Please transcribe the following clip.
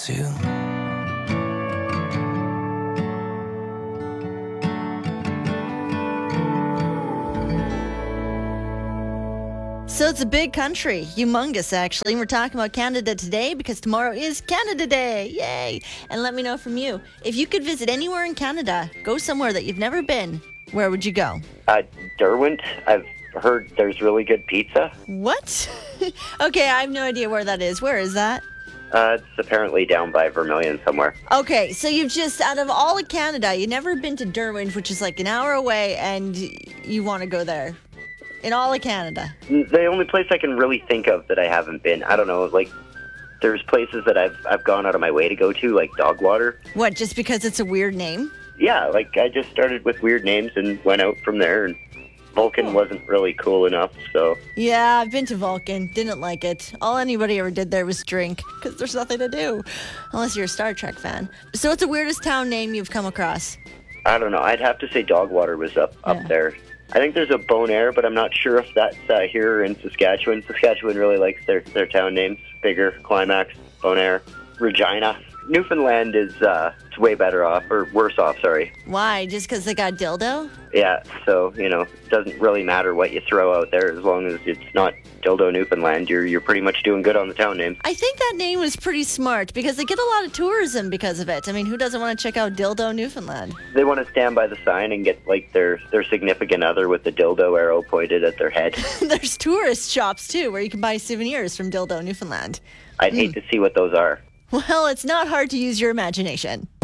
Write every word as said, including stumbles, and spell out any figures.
too. So it's a big country, humongous actually. And we're talking about Canada today because tomorrow is Canada Day. Yay! And let me know from you. If you could visit anywhere in Canada, go somewhere that you've never been, where would you go? Uh, Derwent. I've heard there's really good pizza. What? Okay, I have no idea where that is. Where is that? Uh, it's apparently down by Vermilion somewhere. Okay, so you've just, out of all of Canada, you've never been to Derwent, which is like an hour away, and you want to go there. In all of Canada. The only place I can really think of that I haven't been, I don't know, like, there's places that I've I've gone out of my way to go to, like Dogwater. What, just because it's a weird name? Yeah, like, I just started with weird names and went out from there, and Vulcan wasn't really cool enough, so... Yeah, I've been to Vulcan. Didn't like it. All anybody ever did there was drink, because there's nothing to do. Unless you're a Star Trek fan. So what's the weirdest town name you've come across? I don't know, I'd have to say Dogwater was up, Yeah. up there. I think there's a Bonaire, but I'm not sure if that's uh, here in Saskatchewan. Saskatchewan really likes their, their town names. Bigger, Climax, Bonaire, Regina. Newfoundland is uh, it's way better off, or worse off, sorry. Why? Just because they got dildo? Yeah, so, you know, it doesn't really matter what you throw out there. As long as it's not Dildo Newfoundland, you're you're pretty much doing good on the town name. I think that name was pretty smart because they get a lot of tourism because of it. I mean, who doesn't want to check out Dildo Newfoundland? They want to stand by the sign and get, like, their, their significant other with the dildo arrow pointed at their head. There's tourist shops, too, where you can buy souvenirs from Dildo Newfoundland. I'd hate to see what those are. Well, it's not hard to use your imagination.